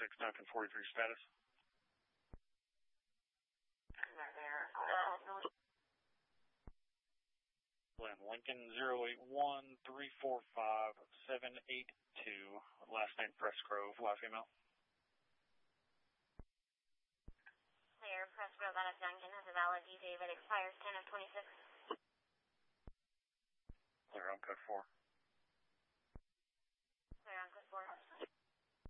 Duncan 43 status. Glen Lincoln 081-345-782. Last name Pressgrove, live female. Clear, Pressgrove out of Duncan has a valid D-Dave. It expires 10 of 26. Clear on code 4.